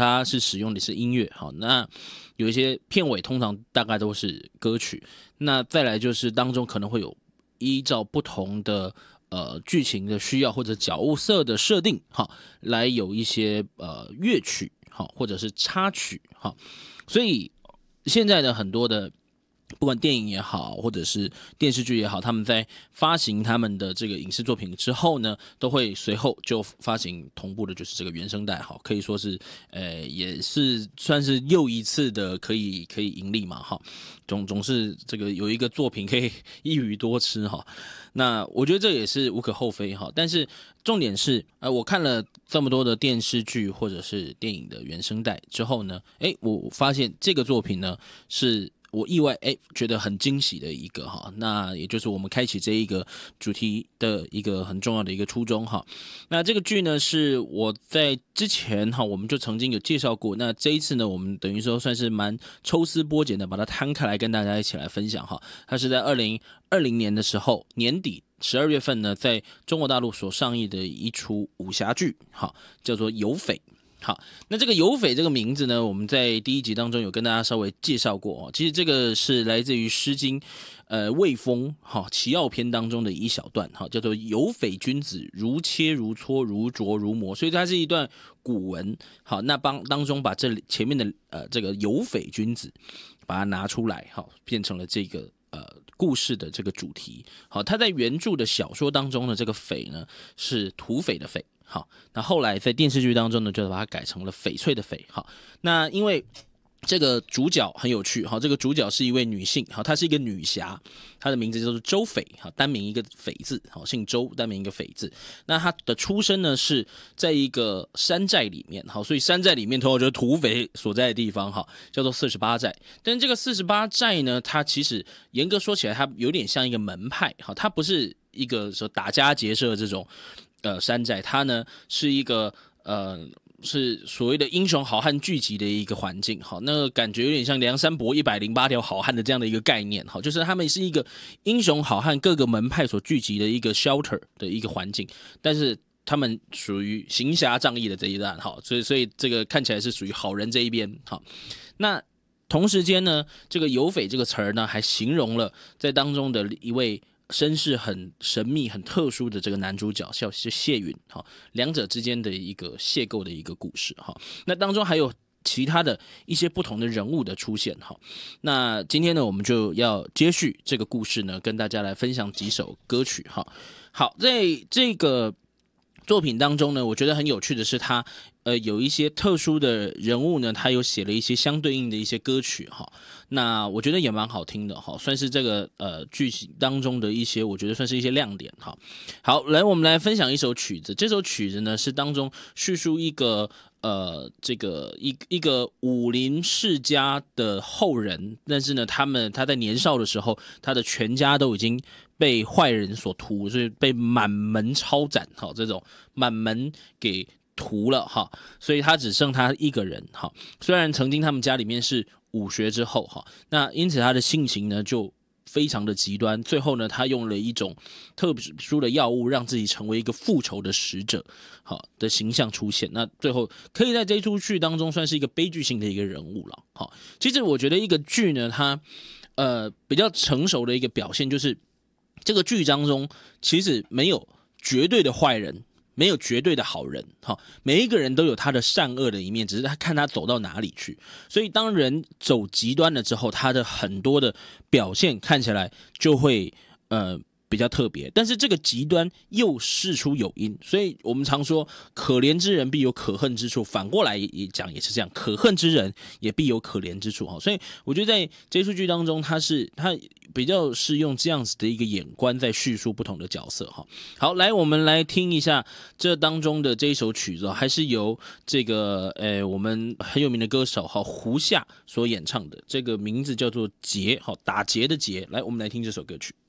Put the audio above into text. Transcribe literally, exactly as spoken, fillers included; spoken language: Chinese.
它是使用的是音乐，好，那有一些片尾通常大概都是歌曲，那再来就是当中可能会有依照不同的呃剧情的需要或者角色的设定，好，来有一些呃乐曲，好，或者是插曲，好，所以现在的很多的。不管电影也好，或者是电视剧也好，他们在发行他们的这个影视作品之后呢，都会随后就发行同步的，就是这个原声带，哈，可以说是，呃，也是算是又一次的可以可以盈利嘛，哈，总总是这个有一个作品可以一鱼多吃，哈，那我觉得这也是无可厚非，哈，但是重点是，呃，我看了这么多的电视剧或者是电影的原声带之后呢，哎，我发现这个作品呢是。我意外哎，觉得很惊喜的一个哈，那也就是我们开启这一个主题的一个很重要的一个初衷哈。那这个剧呢，是我在之前哈，我们就曾经有介绍过。那这一次呢，我们等于说算是蛮抽丝剥茧的，把它摊开来跟大家一起来分享哈。它是在二零二零年的时候年底十二月份呢，在中国大陆所上映的一出武侠剧，哈，叫做《有匪》。好，那这个有匪这个名字呢，我们在第一集当中有跟大家稍微介绍过哦。其实这个是来自于《诗经》呃《卫风》哈齐要篇当中的一小段哈，叫做有匪君子，如切如磋，如琢如磨，所以它是一段古文。好，那帮当中把这前面的呃这个有匪君子把它拿出来，好，变成了这个呃故事的这个主题。好，它在原著的小说当中呢，这个匪呢是土匪的匪。好，那后来在电视剧当中呢，就把它改成了翡翠的翡。好，那因为这个主角很有趣，好，这个主角是一位女性，好，她是一个女侠，她的名字叫做周翡，好，单名一个翡字，好，姓周，单名一个翡字。那她的出身呢是在一个山寨里面，好，所以山寨里面通常就是土匪所在的地方，哈，叫做四十八寨。但这个四十八寨呢，它其实严格说起来，它有点像一个门派，好，它不是一个说打家劫舍这种。呃，山寨它呢是一个呃是所谓的英雄好汉聚集的一个环境，好，那个感觉有点像梁山伯一百零八条好汉的这样的一个概念，好，就是他们是一个英雄好汉各个门派所聚集的一个 shelter 的一个环境，但是他们属于行侠仗义的这一段，好，所以所以这个看起来是属于好人这一边，好，那同时间呢，这个有匪这个词儿呢，还形容了在当中的一位。身世很神秘、很特殊的这个男主角叫谢允，哈，两者之间的一个邂逅的一个故事，哈。那当中还有其他的一些不同的人物的出现，哈。那今天呢，我们就要接续这个故事呢，跟大家来分享几首歌曲，哈。好，在这个作品当中呢，我觉得很有趣的是它。呃，有一些特殊的人物呢，他有写了一些相对应的一些歌曲哈，那我觉得也蛮好听的哈，算是这个呃剧情当中的一些，我觉得算是一些亮点哈。好，来我们来分享一首曲子，这首曲子呢是当中叙述一个呃这个一一个武林世家的后人，但是呢，他们他在年少的时候，他的全家都已经被坏人所屠，所以被满门抄斩，哈，这种满门给。屠了哈，所以他只剩他一个人哈。虽然曾经他们家里面是武学之后哈，那因此他的性情呢就非常的极端。最后呢，他用了一种特殊的药物，让自己成为一个复仇的使者，好的形象出现。那最后可以在这出剧当中算是一个悲剧性的一个人物了。好，其实我觉得一个剧呢，它呃比较成熟的一个表现就是这个剧当中其实没有绝对的坏人。没有绝对的好人，每一个人都有他的善恶的一面，只是他看他走到哪里去。所以当人走极端了之后，他的很多的表现看起来就会呃比较特别，但是这个极端又事出有因，所以我们常说可怜之人必有可恨之处，反过来也讲也是这样，可恨之人也必有可怜之处。所以我觉得在这出剧当中，他是他比较是用这样子的一个眼观在叙述不同的角色。好，来我们来听一下这当中的这一首曲子，还是由这个呃我们很有名的歌手胡夏所演唱的，这个名字叫做劫，打劫的劫。来，我们来听这首歌曲。